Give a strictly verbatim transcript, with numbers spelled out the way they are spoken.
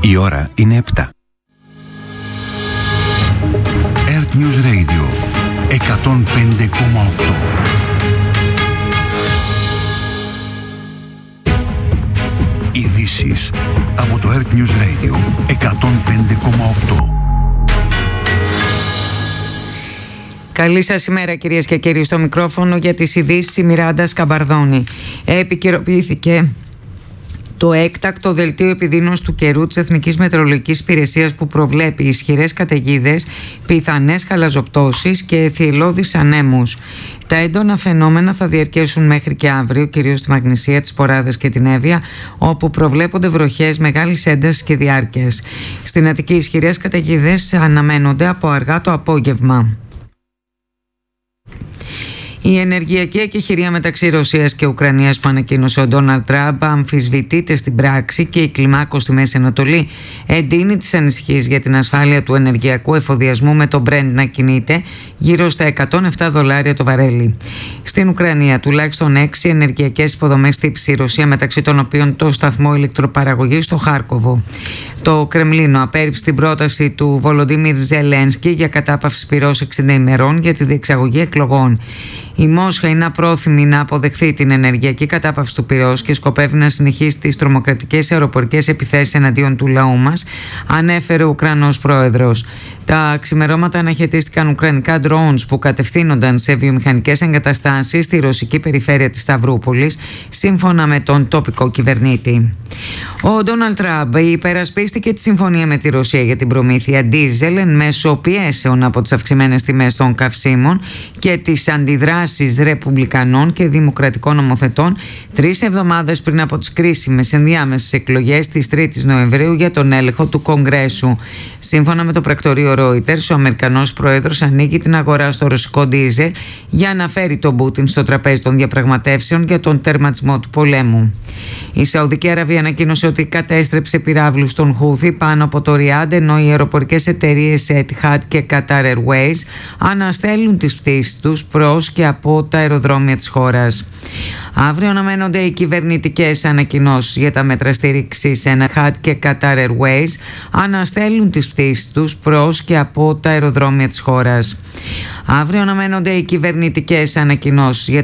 Η ώρα είναι επτά. Earth News Radio εκατόν πέντε κόμμα οκτώ. Ειδήσεις από το Earth News Radio εκατόν πέντε κόμμα οκτώ. Καλή σας ημέρα, κυρίες και κύριοι. Στο μικρόφωνο για τις ειδήσεις η Μιράντα Σκαμπαρδόνη. Επικαιροποιήθηκε το έκτακτο δελτίο επιδείνωσης του καιρού της Εθνικής Μετεωρολογικής Υπηρεσίας που προβλέπει ισχυρές καταιγίδες, πιθανές χαλαζοπτώσεις και θυελλώδεις ανέμους. Τα έντονα φαινόμενα θα διαρκέσουν μέχρι και αύριο, κυρίως στη Μαγνησία, τις Ποράδες και την Εύβοια, όπου προβλέπονται βροχές μεγάλης έντασης και διάρκειας. Στην Αττική, ισχυρές καταιγίδες αναμένονται από αργά το απόγευμα. Η ενεργειακή εκεχηρία μεταξύ Ρωσίας και Ουκρανίας που ανακοίνωσε ο Ντόναλντ Τραμπ αμφισβητείται στην πράξη και η κλιμάκωση στη Μέση Ανατολή εντείνει τις ανησυχίες για την ασφάλεια του ενεργειακού εφοδιασμού, με το Brent να κινείται γύρω στα εκατόν επτά δολάρια το βαρέλι. Στην Ουκρανία, τουλάχιστον έξι ενεργειακές υποδομές χτύπησε η Ρωσία, μεταξύ των οποίων το σταθμό ηλεκτροπαραγωγής στο Χάρκοβο. Το Κρεμλίνο απέρριψε την πρόταση του Βολοντίμιρ Ζελένσκι για κατάπαυση πυρός εξήντα ημερών για τη διεξαγωγή εκλογών. Η Μόσχα είναι απρόθυμη να αποδεχθεί την ενεργειακή κατάπαυση του πυρός και σκοπεύει να συνεχίσει τις τρομοκρατικές αεροπορικές επιθέσεις εναντίον του λαού μας, ανέφερε ο Ουκρανός πρόεδρος. Τα ξημερώματα αναχαιτίστηκαν ουκρανικά drones που κατευθύνονταν σε βιομηχανικές εγκαταστάσεις στη ρωσική περιφέρεια της Σταυρούπολης, σύμφωνα με τον τοπικό κυβερνήτη. Ο Ντόναλντ Τραμπ υπερασπίστηκε τη συμφωνία με τη Ρωσία για την προμήθεια ντίζελ εν μέσω πιέσεων από τις αυξημένες τιμές των καυσίμων και τις αντιδράσεις ρεπουμπλικανών και δημοκρατικών νομοθετών τρεις εβδομάδες πριν από τις κρίσιμες ενδιάμεσες εκλογές της τρίτης Νοεμβρίου για τον έλεγχο του Κογκρέσου. Σύμφωνα με το πρακτορείο Reuters, ο Αμερικανός πρόεδρος ανοίγει την αγορά στο ρωσικό ντίζελ για να φέρει τον Πούτιν στο τραπέζι των διαπραγματεύσεων για τον τερματισμό του πολέμου. Η Σαουδική Αραβία ανακοίνωσε ότι κατέστρεψε πυράβλους των Χούθι πάνω από το Ριάντ, ενώ οι αεροπορικές εταιρείες Etihad και Qatar Airways αναστέλνουν τις πτήσεις τους προς και από τα αεροδρόμια της χώρας. Αύριο αναμένονται οι κυβερνητικές ανακοινώσεις για τα μέτρα στήριξης. Etihad και Qatar Airways αναστέλνουν τις πτήσεις τους προς και από τα αεροδρόμια της χώρας. Αύριο αναμένονται οι κυβερνητικές ανακοινώσεις για